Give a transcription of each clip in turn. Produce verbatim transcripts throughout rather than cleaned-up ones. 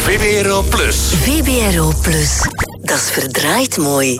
V B R O Plus. V B R O Plus. Dat is verdraaid mooi.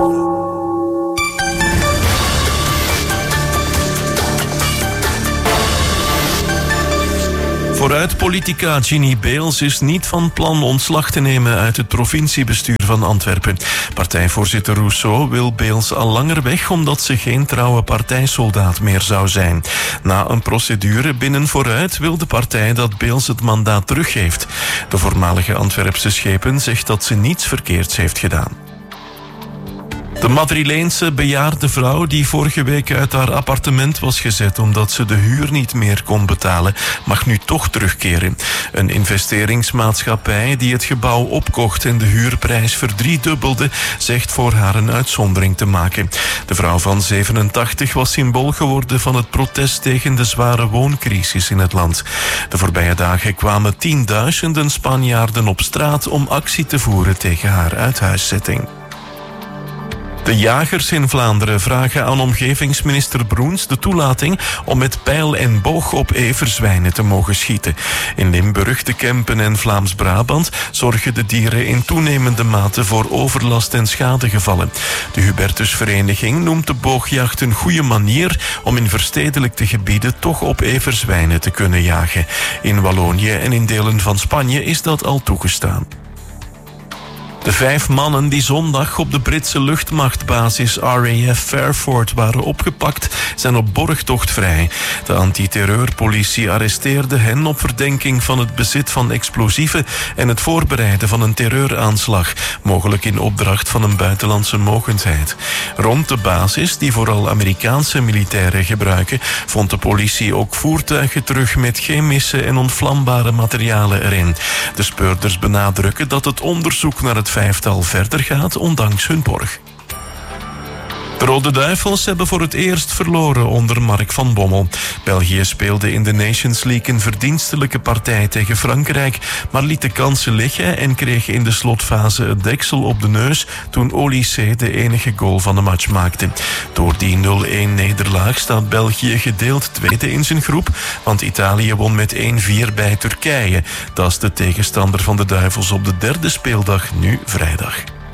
Vooruit-politica Ginny Beels is niet van plan ontslag te nemen uit het provinciebestuur van Antwerpen. Partijvoorzitter Rousseau wil Beels al langer weg omdat ze geen trouwe partijsoldaat meer zou zijn. Na een procedure binnen Vooruit wil de partij dat Beels het mandaat teruggeeft. De voormalige Antwerpse schepen zegt dat ze niets verkeerds heeft gedaan. De Madrileense bejaarde vrouw die vorige week uit haar appartement was gezet omdat ze de huur niet meer kon betalen, mag nu toch terugkeren. Een investeringsmaatschappij die het gebouw opkocht en de huurprijs verdriedubbelde, zegt voor haar een uitzondering te maken. De vrouw van zevenentachtig was symbool geworden van het protest tegen de zware wooncrisis in het land. De voorbije dagen kwamen tienduizenden Spanjaarden op straat om actie te voeren tegen haar uithuiszetting. De jagers in Vlaanderen vragen aan omgevingsminister Broens de toelating om met pijl en boog op everzwijnen te mogen schieten. In Limburg, de Kempen en Vlaams-Brabant zorgen de dieren in toenemende mate voor overlast en schadegevallen. De Hubertusvereniging noemt de boogjacht een goede manier om in verstedelijkte gebieden toch op everzwijnen te kunnen jagen. In Wallonië en in delen van Spanje is dat al toegestaan. De vijf mannen die zondag op de Britse luchtmachtbasis R A F Fairford waren opgepakt, zijn op borgtocht vrij. De antiterreurpolitie arresteerde hen op verdenking van het bezit van explosieven en het voorbereiden van een terreuraanslag, mogelijk in opdracht van een buitenlandse mogendheid. Rond de basis, die vooral Amerikaanse militairen gebruiken, vond de politie ook voertuigen terug met chemische en ontvlambare materialen erin. De speurders benadrukken dat het onderzoek naar het vijftal verder gaat, ondanks hun borg. De Rode Duivels hebben voor het eerst verloren onder Mark van Bommel. België speelde in de Nations League een verdienstelijke partij tegen Frankrijk, maar liet de kansen liggen en kreeg in de slotfase het deksel op de neus toen Olysée de enige goal van de match maakte. Door die nul-een nederlaag staat België gedeeld tweede in zijn groep, want Italië won met één vier bij Turkije. Dat is de tegenstander van de Duivels op de derde speeldag, nu vrijdag.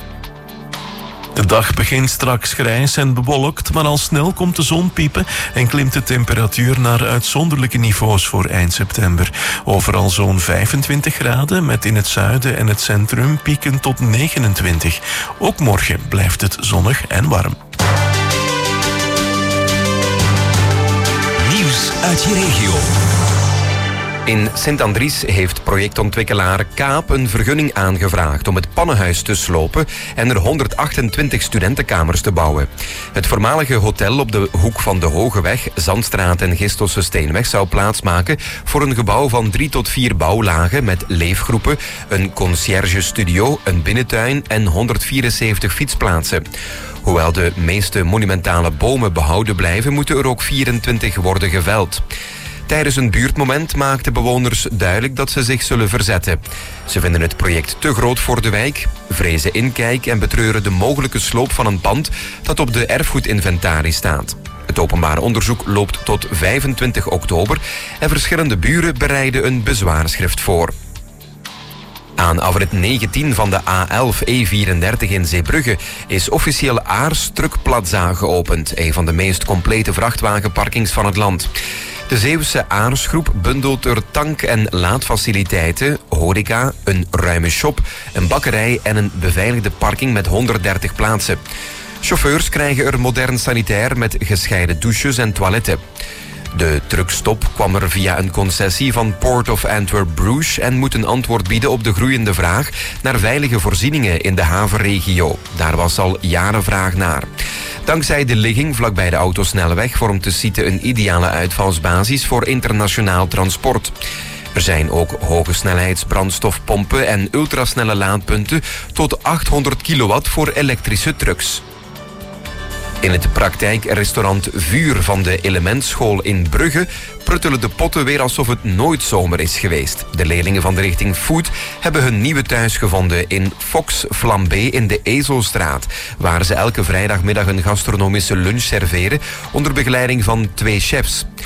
De dag begint straks grijs en bewolkt, maar al snel komt de zon piepen en klimt de temperatuur naar uitzonderlijke niveaus voor eind september. Overal zo'n vijfentwintig graden, met in het zuiden en het centrum pieken tot negenentwintig. Ook morgen blijft het zonnig en warm. Nieuws uit je regio. In Sint-Andries heeft projectontwikkelaar Kaap een vergunning aangevraagd om het pannenhuis te slopen en er honderdachtentwintig studentenkamers te bouwen. Het voormalige hotel op de hoek van de Hogeweg, Zandstraat en Gistelse Steenweg zou plaatsmaken voor een gebouw van drie tot vier bouwlagen met leefgroepen, een conciërgestudio, een binnentuin en honderdvierenzeventig fietsplaatsen. Hoewel de meeste monumentale bomen behouden blijven, moeten er ook vierentwintig worden geveld. Tijdens een buurtmoment maakten bewoners duidelijk dat ze zich zullen verzetten. Ze vinden het project te groot voor de wijk, vrezen inkijk en betreuren de mogelijke sloop van een pand dat op de erfgoedinventaris staat. Het openbaar onderzoek loopt tot vijfentwintig oktober en verschillende buren bereiden een bezwaarschrift voor. Aan afrit negentien van de A elf E vierendertig in Zeebrugge is officieel Aars-Truck Plaza geopend, een van de meest complete vrachtwagenparkings van het land. De Zeeuwse Aarsgroep bundelt er tank- en laadfaciliteiten, horeca, een ruime shop, een bakkerij en een beveiligde parking met honderddertig plaatsen. Chauffeurs krijgen er modern sanitair met gescheiden douches en toiletten. De truckstop kwam er via een concessie van Port of Antwerp-Bruges en moet een antwoord bieden op de groeiende vraag naar veilige voorzieningen in de havenregio. Daar was al jaren vraag naar. Dankzij de ligging vlakbij de autosnelweg vormt de site een ideale uitvalsbasis voor internationaal transport. Er zijn ook hoge snelheidsbrandstofpompen en ultrasnelle laadpunten tot achthonderd kilowatt voor elektrische trucks. In het praktijkrestaurant Vuur van de Elementschool in Brugge pruttelen de potten weer alsof het nooit zomer is geweest. De leerlingen van de richting Food hebben hun nieuwe thuis gevonden in Fox Flambé in de Ezelstraat, waar ze elke vrijdagmiddag een gastronomische lunch serveren onder begeleiding van twee chefs.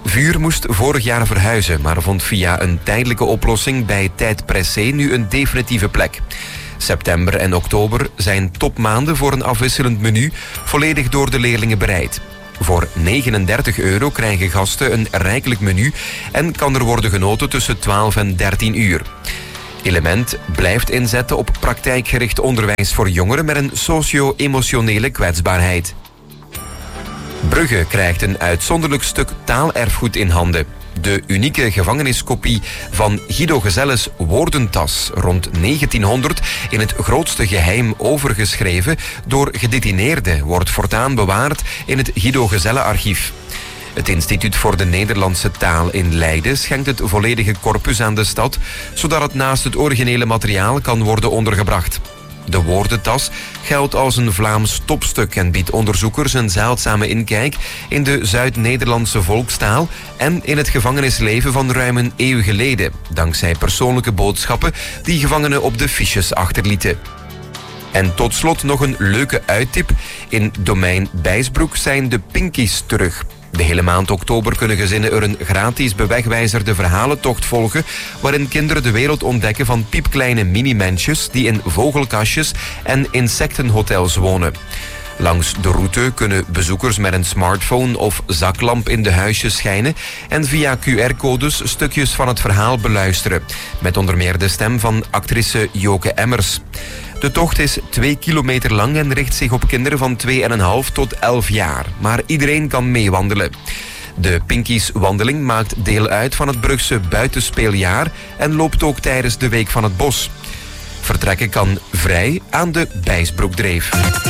Vuur moest vorig jaar verhuizen, maar vond via een tijdelijke oplossing bij Tijd Pressé nu een definitieve plek. September en oktober zijn topmaanden voor een afwisselend menu, volledig door de leerlingen bereid. Voor negenendertig euro krijgen gasten een rijkelijk menu en kan er worden genoten tussen twaalf en dertien uur. Element blijft inzetten op praktijkgericht onderwijs voor jongeren met een socio-emotionele kwetsbaarheid. Brugge krijgt een uitzonderlijk stuk taalerfgoed in handen. De unieke gevangeniskopie van Guido Gezelles Woordentas rond negentienhonderd in het grootste geheim overgeschreven door gedetineerden wordt voortaan bewaard in het Guido Gezelle archief. Het Instituut voor de Nederlandse Taal in Leiden schenkt het volledige corpus aan de stad, zodat het naast het originele materiaal kan worden ondergebracht. De Woordentas geldt als een Vlaams topstuk en biedt onderzoekers een zeldzame inkijk in de Zuid-Nederlandse volkstaal en in het gevangenisleven van ruim een eeuw geleden, dankzij persoonlijke boodschappen die gevangenen op de fiches achterlieten. En tot slot nog een leuke uittip. In domein Bijsbroek zijn de Pinkies terug. De hele maand oktober kunnen gezinnen er een gratis bewegwijzerde verhalentocht volgen, waarin kinderen de wereld ontdekken van piepkleine mini-mensjes die in vogelkastjes en insectenhotels wonen. Langs de route kunnen bezoekers met een smartphone of zaklamp in de huisjes schijnen en via Q R-codes stukjes van het verhaal beluisteren, met onder meer de stem van actrice Joke Emmers. De tocht is twee kilometer lang en richt zich op kinderen van twee komma vijf tot elf jaar. Maar iedereen kan meewandelen. De Pinkies-wandeling maakt deel uit van het Brugse buitenspeeljaar en loopt ook tijdens de Week van het Bos. Vertrekken kan vrij aan de Bijsbroekdreef.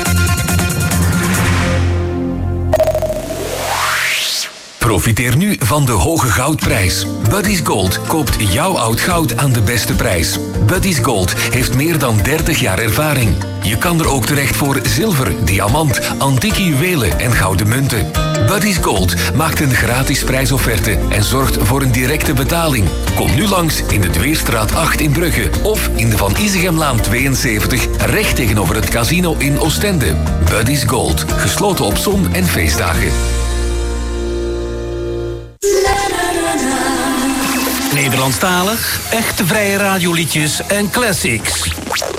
Profiteer nu van de hoge goudprijs. Buddy's Gold koopt jouw oud goud aan de beste prijs. Buddy's Gold heeft meer dan dertig jaar ervaring. Je kan er ook terecht voor zilver, diamant, antieke juwelen en gouden munten. Buddy's Gold maakt een gratis prijsofferte en zorgt voor een directe betaling. Kom nu langs in de Dweerstraat acht in Brugge of in de Van Isegemlaan tweeënzeventig recht tegenover het casino in Oostende. Buddy's Gold, gesloten op zon- en feestdagen. Nederlandstalig, echte vrije radioliedjes en classics.